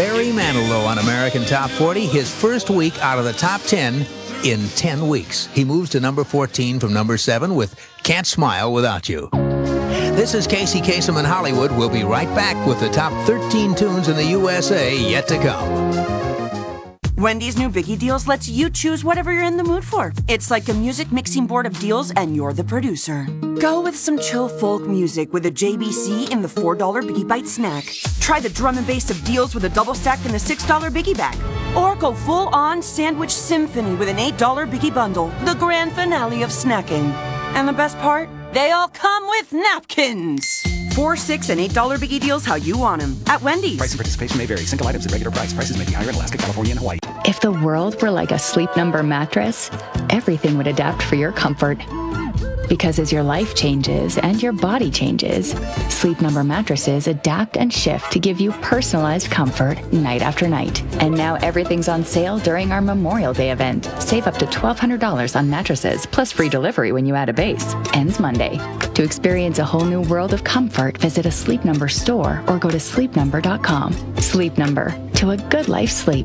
Barry Manilow on American Top 40, his first week out of the top 10 in 10 weeks. He moves to number 14 from number 7 with Can't Smile Without You. This is Casey Kasem in Hollywood. We'll be right back with the top 13 tunes in the USA yet to come. Wendy's new Biggie Deals lets you choose whatever you're in the mood for. It's like a music mixing board of deals, and you're the producer. Go with some chill folk music with a JBC in the $4 Biggie Bite snack. Try the drum and bass of deals with a double stack in the $6 Biggie bag. Or go full-on sandwich symphony with an $8 Biggie bundle, the grand finale of snacking. And the best part? They all come with napkins. $4, $6, and $8 Biggie Deals how you want them at Wendy's. Price and participation may vary. Single items at regular price. Prices may be higher in Alaska, California, and Hawaii. If the world were like a Sleep Number mattress, everything would adapt for your comfort. Because as your life changes and your body changes, Sleep Number mattresses adapt and shift to give you personalized comfort night after night. And now everything's on sale during our Memorial Day event. Save up to $1,200 on mattresses, plus free delivery when you add a base. Ends Monday. To experience a whole new world of comfort, visit a Sleep Number store or go to sleepnumber.com. Sleep Number. To a good life sleep.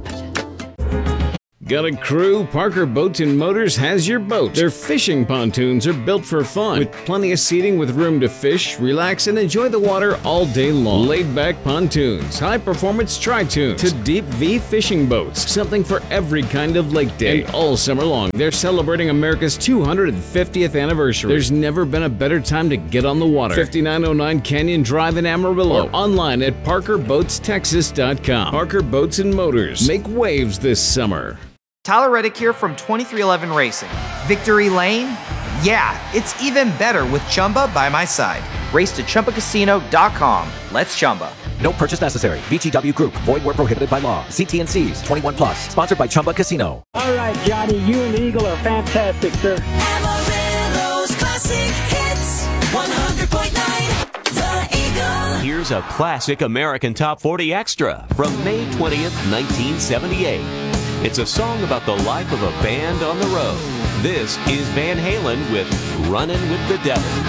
Got a crew? Parker Boats and Motors has your boat. Their fishing pontoons are built for fun, with plenty of seating with room to fish, relax, and enjoy the water all day long. Laid-back pontoons, high-performance tri-tunes, to deep V fishing boats. Something for every kind of lake day. And all summer long, they're celebrating America's 250th anniversary. There's never been a better time to get on the water. 5909 Canyon Drive in Amarillo. Or online at ParkerBoatsTexas.com. Parker Boats and Motors. Make waves this summer. Tyler Reddick here from 2311 Racing. Victory Lane? Yeah, it's even better with Chumba by my side. Race to ChumbaCasino.com. Let's Chumba. No purchase necessary. VGW Group. Void where prohibited by law. See T&Cs. 21 plus. Sponsored by Chumba Casino. All right, Johnny, you and the Eagle are fantastic, sir. Amarillo's Classic Hits. 100.9 The Eagle. Here's a classic American Top 40 Extra from May 20th, 1978. It's a song about the life of a band on the road. This is Van Halen with Runnin' with the Devil.